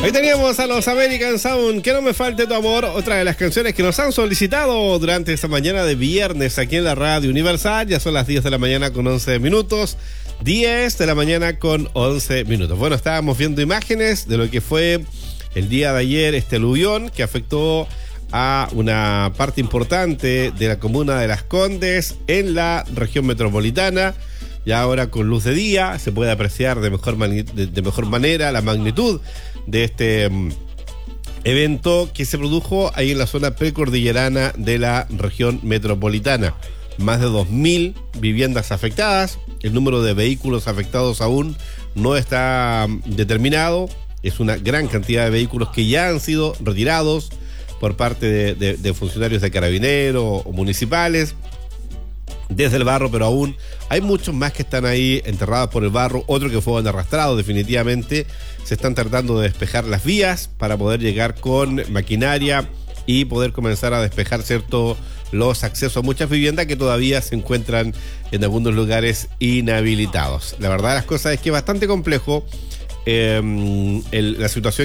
Ahí teníamos a los American Sound, Que no me falte tu amor, otra de las canciones que nos han solicitado durante esta mañana de viernes aquí en la Radio Universal. Ya son las 10 de la mañana con 11 minutos, 10 de la mañana con 11 minutos. Bueno, estábamos viendo imágenes de lo que fue el día de ayer este aluvión que afectó a una parte importante de la comuna de Las Condes en la región metropolitana. Ya ahora con luz de día se puede apreciar de mejor manera la magnitud de este evento que se produjo ahí en la zona precordillerana de la región metropolitana. Más de 2.000 viviendas afectadas. El número de vehículos afectados aún no está determinado. Es una gran cantidad de vehículos que ya han sido retirados por parte de funcionarios de Carabineros o municipales desde el barro, pero aún hay muchos más que están ahí enterrados por el barro, otros que fueron arrastrados definitivamente. Se están tratando de despejar las vías para poder llegar con maquinaria y poder comenzar a despejar, ¿cierto?, los accesos a muchas viviendas que todavía se encuentran en algunos lugares inhabilitados. La verdad de las cosas es que es bastante complejo la situación